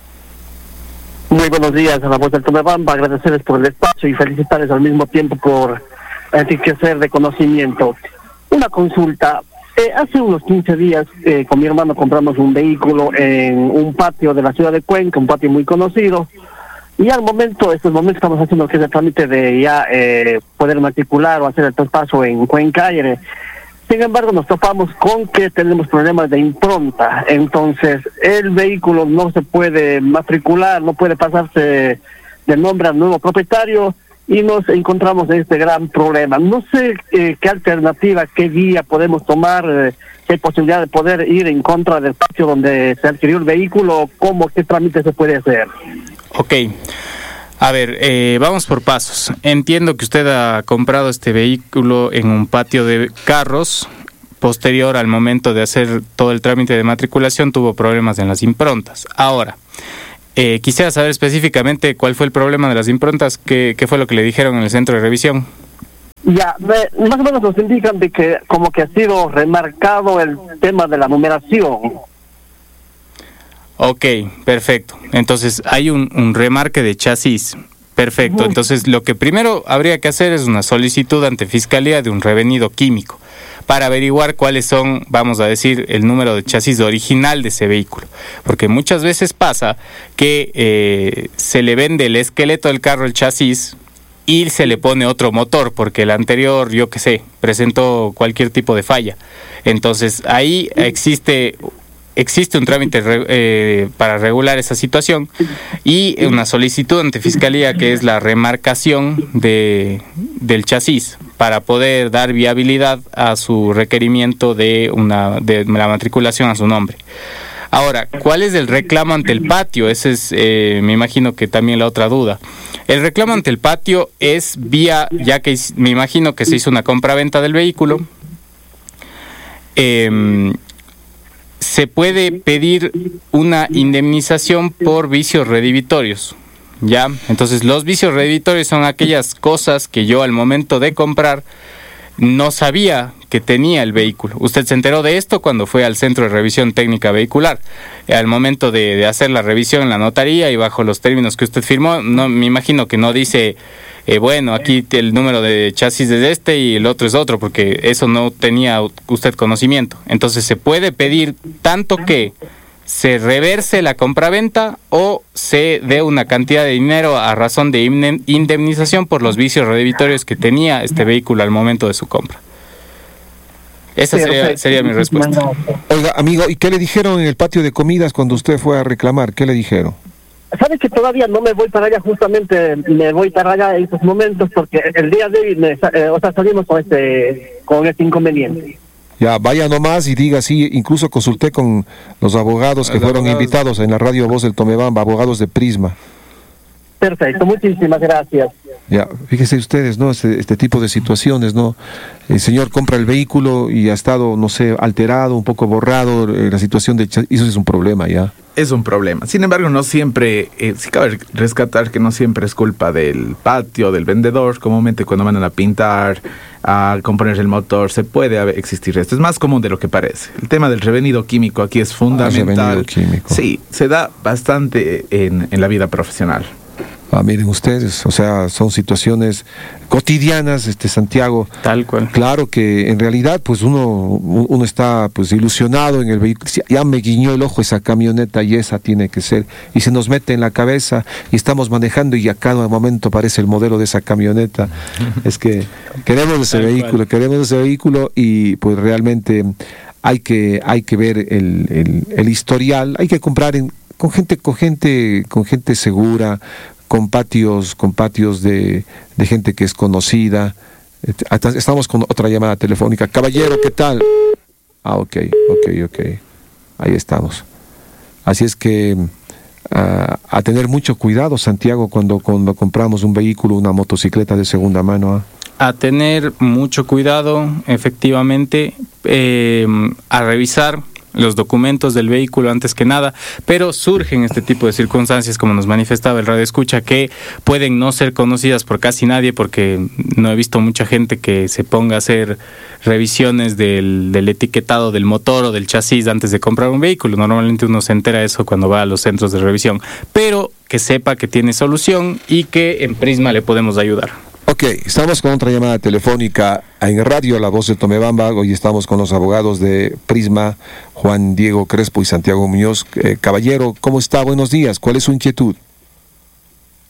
Muy buenos días a la voz del Tomebamba, agradecerles por el espacio y felicitarles al mismo tiempo por enriquecer de conocimiento. Una consulta. Hace unos 15 días con mi hermano compramos un vehículo en un patio de la ciudad de Cuenca, un patio muy conocido. Y al momento, estos momentos estamos haciendo que es el trámite de ya poder matricular o hacer el traspaso en Cuenca Aire. Sin embargo, nos topamos con que tenemos problemas de impronta. Entonces, el vehículo no se puede matricular, no puede pasarse de nombre al nuevo propietario y nos encontramos en este gran problema. No sé qué alternativa, qué guía podemos tomar, si hay posibilidad de poder ir en contra del patio donde se adquirió el vehículo, qué trámite se puede hacer. Ok. A ver, vamos por pasos. Entiendo que usted ha comprado este vehículo en un patio de carros. Posterior al momento de hacer todo el trámite de matriculación, tuvo problemas en las improntas. Ahora, quisiera saber específicamente cuál fue el problema de las improntas, qué fue lo que le dijeron en el centro de revisión. Ya, más o menos nos indican de que como que ha sido remarcado el tema de la numeración. Ok, perfecto. Entonces hay un remarque de chasis. Perfecto. Entonces lo que primero habría que hacer es una solicitud ante Fiscalía de un revenido químico para averiguar cuáles son, vamos a decir, el número de chasis original de ese vehículo. Porque muchas veces pasa que se le vende el esqueleto del carro, el chasis, y se le pone otro motor porque el anterior, yo qué sé, presentó cualquier tipo de falla. Entonces ahí existe un trámite para regular esa situación y una solicitud ante Fiscalía que es la remarcación del chasis para poder dar viabilidad a su requerimiento de la matriculación a su nombre. Ahora, ¿cuál es el reclamo ante el patio? Esa es, me imagino que también la otra duda. El reclamo ante el patio es vía, ya que me imagino que se hizo una compra-venta del vehículo, se puede pedir una indemnización por vicios redivitorios, ¿ya? Entonces, los vicios redivitorios son aquellas cosas que yo al momento de comprar no sabía que tenía el vehículo. Usted se enteró de esto cuando fue al Centro de Revisión Técnica Vehicular. Al momento de hacer la revisión en la notaría y bajo los términos que usted firmó, no me imagino que no dice... bueno, aquí el número de chasis es este y el otro es otro, porque eso no tenía usted conocimiento. Entonces se puede pedir tanto que se reverse la compraventa o se dé una cantidad de dinero a razón de indemnización por los vicios redivitorios que tenía este vehículo al momento de su compra. Esa sería mi respuesta. Oiga, amigo, ¿y qué le dijeron en el patio de comidas cuando usted fue a reclamar? ¿Qué le dijeron? ¿Sabes que todavía no me voy para allá? Justamente me voy para allá en estos momentos porque el día de hoy salimos con este inconveniente. Ya, vaya nomás y diga, sí, incluso consulté con los abogados que fueron invitados en la radio Voz del Tomebamba, abogados de Prisma. Perfecto, muchísimas gracias. Ya, fíjense ustedes, ¿no? Este tipo de situaciones, ¿no? El señor compra el vehículo y ha estado, no sé, alterado, un poco borrado, la situación de... Eso es un problema, ya. Es un problema. Sin embargo, no siempre, sí cabe rescatar que no siempre es culpa del patio, del vendedor. Comúnmente cuando mandan a pintar, a componer el motor, se puede existir esto. Es más común de lo que parece. El tema del revenido químico aquí es fundamental. Revenido químico. Sí, se da bastante en la vida profesional. Miren ustedes, o sea, son situaciones cotidianas, Santiago. Tal cual. Claro que en realidad, pues uno está pues ilusionado en el vehículo. Ya me guiñó el ojo esa camioneta y esa tiene que ser. Y se nos mete en la cabeza y estamos manejando y a cada momento aparece el modelo de esa camioneta. Es que queremos ese vehículo y pues realmente hay que ver el historial. Hay que comprar con gente segura, con patios de gente que es conocida. Estamos con otra llamada telefónica. Caballero, ¿qué tal? Ok. Ahí estamos. Así es que a tener mucho cuidado, Santiago, cuando compramos un vehículo, una motocicleta de segunda mano. A tener mucho cuidado, efectivamente, a revisar los documentos del vehículo antes que nada, pero surgen este tipo de circunstancias, como nos manifestaba el radioescucha, que pueden no ser conocidas por casi nadie, porque no he visto mucha gente que se ponga a hacer revisiones del etiquetado del motor o del chasis antes de comprar un vehículo. Normalmente uno se entera de eso cuando va a los centros de revisión, pero que sepa que tiene solución y que en Prisma le podemos ayudar. Ok, estamos con otra llamada telefónica en radio La Voz de Tomebamba. Hoy estamos con los abogados de Prisma, Juan Diego Crespo y Santiago Muñoz. Caballero, ¿cómo está? Buenos días. ¿Cuál es su inquietud?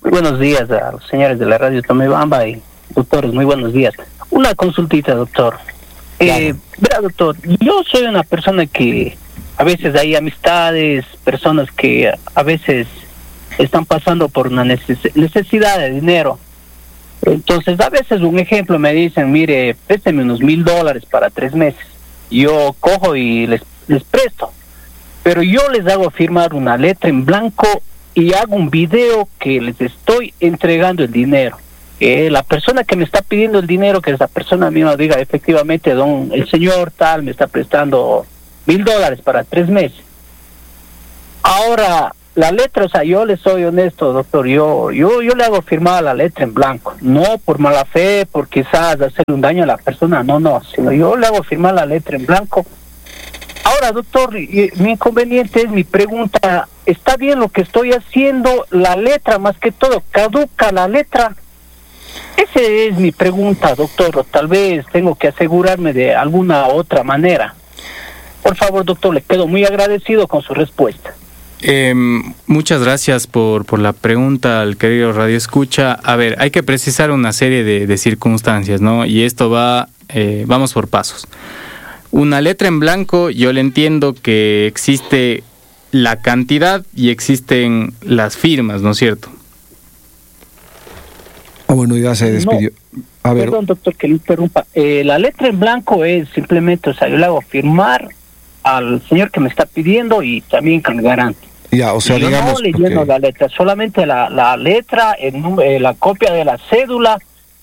Muy buenos días a los señores de la radio Tomebamba y doctores, muy buenos días. Una consultita, doctor. Verá, doctor, yo soy una persona que a veces hay amistades, personas que a veces están pasando por una necesidad de dinero. Entonces, a veces un ejemplo me dicen, mire, présteme unos $1,000 para 3 meses. Yo cojo y les presto. Pero yo les hago firmar una letra en blanco y hago un video que les estoy entregando el dinero. La persona que me está pidiendo el dinero, que esa persona misma diga, efectivamente, el señor tal me está prestando $1,000 para 3 meses. Ahora, la letra, o sea, yo le soy honesto, doctor, yo le hago firmar la letra en blanco, no por mala fe, por quizás hacerle un daño a la persona, no, sino yo le hago firmar la letra en blanco. Ahora, doctor, mi inconveniente es mi pregunta, ¿está bien lo que estoy haciendo? La letra, más que todo, ¿caduca la letra? Esa es mi pregunta, doctor, o tal vez tengo que asegurarme de alguna otra manera. Por favor, doctor, le quedo muy agradecido con su respuesta. Muchas gracias por la pregunta al querido Radio Escucha. A ver, hay que precisar una serie de circunstancias, ¿no? Y esto vamos por pasos. Una letra en blanco, yo le entiendo que existe la cantidad y existen las firmas, ¿no es cierto? Bueno, ya se despidió. A ver. Perdón, doctor, que le interrumpa. La letra en blanco es simplemente, o sea, yo le hago firmar al señor que me está pidiendo y también con el garante. Ya, o sea, yo digamos... no le lleno la letra, solamente la letra, la copia de la cédula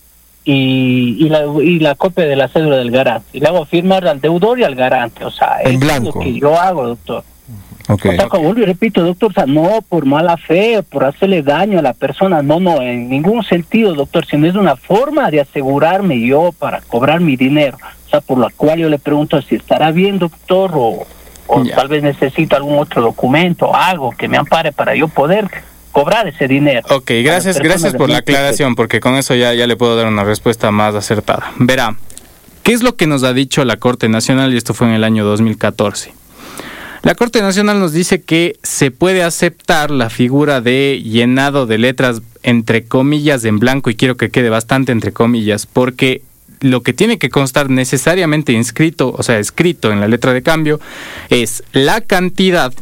y la copia de la cédula del garante. Y le hago firmar al deudor y al garante, o sea, en es blanco. lo que yo hago, doctor. Okay. O sea, como yo repito, doctor, o sea, no por mala fe, por hacerle daño a la persona, no, en ningún sentido, doctor, sino es una forma de asegurarme yo para cobrar mi dinero. O sea, por la cual yo le pregunto si estará bien, doctor, o tal vez necesito algún otro documento o algo que me ampare para yo poder cobrar ese dinero. Ok, gracias por la aclaración, porque con eso ya le puedo dar una respuesta más acertada. Verá, ¿qué es lo que nos ha dicho la Corte Nacional? Y esto fue en el año 2014. La Corte Nacional nos dice que se puede aceptar la figura de llenado de letras entre comillas en blanco, y quiero que quede bastante entre comillas, porque lo que tiene que constar necesariamente escrito en la letra de cambio, es la cantidad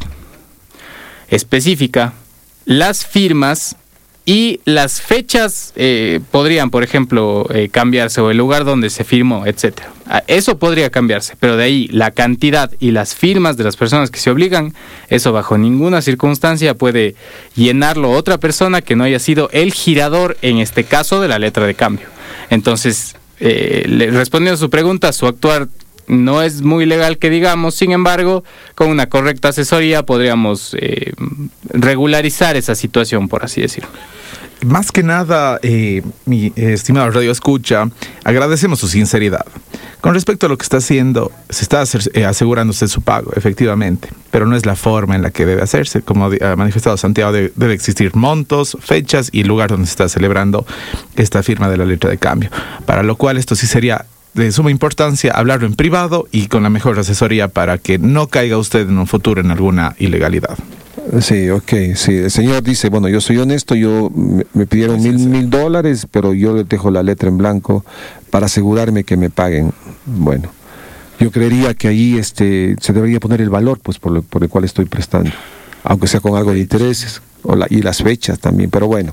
específica, las firmas y las fechas. Podrían, por ejemplo, cambiarse, o el lugar donde se firmó, etcétera. Eso podría cambiarse, pero de ahí la cantidad y las firmas de las personas que se obligan, eso bajo ninguna circunstancia puede llenarlo otra persona que no haya sido el girador, en este caso, de la letra de cambio. Entonces, respondiendo a su pregunta, su actuar no es muy legal que digamos, sin embargo, con una correcta asesoría podríamos regularizar esa situación, por así decirlo. Más que nada, mi estimado Radio Escucha, agradecemos su sinceridad. Con respecto a lo que está haciendo, se está asegurando usted su pago, efectivamente, pero no es la forma en la que debe hacerse. Como ha manifestado Santiago, debe existir montos, fechas y el lugar donde se está celebrando esta firma de la letra de cambio. Para lo cual esto sí sería de suma importancia hablarlo en privado y con la mejor asesoría para que no caiga usted en un futuro en alguna ilegalidad. Sí, ok, sí. El señor dice, bueno, yo soy honesto, me pidieron $1,000, pero yo le dejo la letra en blanco para asegurarme que me paguen. Bueno, yo creería que ahí se debería poner el valor, pues, por el cual estoy prestando, aunque sea con algo de intereses, y las fechas también, pero bueno,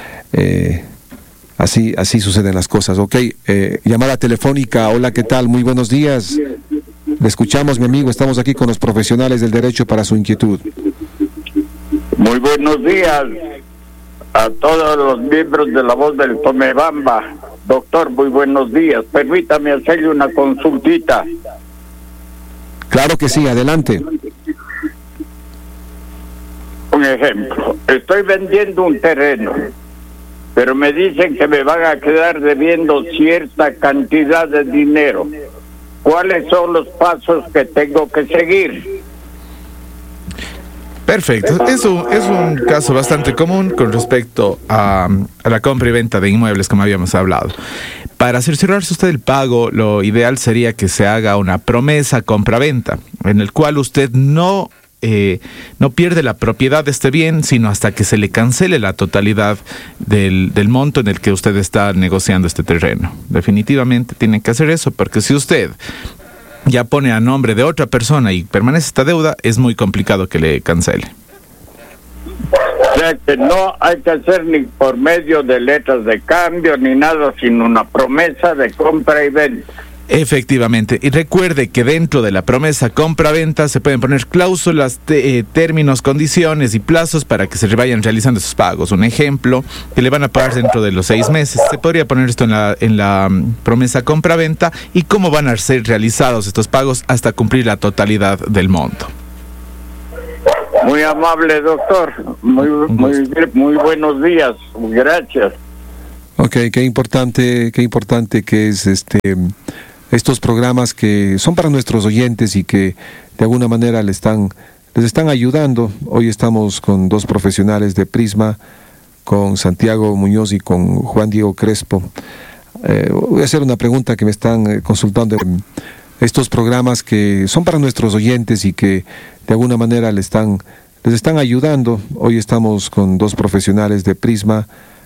así suceden las cosas. Ok, llamada telefónica, hola, ¿qué tal? Muy buenos días. Le escuchamos, mi amigo, estamos aquí con los profesionales del derecho para su inquietud. Muy buenos días a todos los miembros de La Voz del Tomebamba. Doctor, muy buenos días. Permítame hacerle una consultita. Claro que sí, adelante. Un ejemplo, estoy vendiendo un terreno, pero me dicen que me van a quedar debiendo cierta cantidad de dinero. ¿Cuáles son los pasos que tengo que seguir? Perfecto. Es un caso bastante común con respecto a la compra y venta de inmuebles, como habíamos hablado. Para cerciorarse usted el pago, lo ideal sería que se haga una promesa compra-venta, en el cual usted no no pierde la propiedad de este bien, sino hasta que se le cancele la totalidad del monto en el que usted está negociando este terreno. Definitivamente tiene que hacer eso, porque si usted ya pone a nombre de otra persona y permanece esta deuda, es muy complicado que le cancele. O sea que no hay que hacer ni por medio de letras de cambio ni nada, sino una promesa de compra y venta. Efectivamente, y recuerde que dentro de la promesa compra-venta se pueden poner cláusulas, términos, condiciones y plazos para que se vayan realizando esos pagos. Un ejemplo, que le van a pagar dentro de los 6 meses. Se podría poner esto en la promesa compra-venta y cómo van a ser realizados estos pagos hasta cumplir la totalidad del monto. Muy amable, doctor. Muy buenos días. Gracias. Ok, qué importante que es estos programas que son para nuestros oyentes y que de alguna manera les están ayudando. Hoy estamos con 2 profesionales de Prisma, con Santiago Muñoz y con Juan Diego Crespo. Voy a hacer una pregunta que me están consultando. Estos programas que son para nuestros oyentes y que de alguna manera les están ayudando. Hoy estamos con 2 profesionales de Prisma,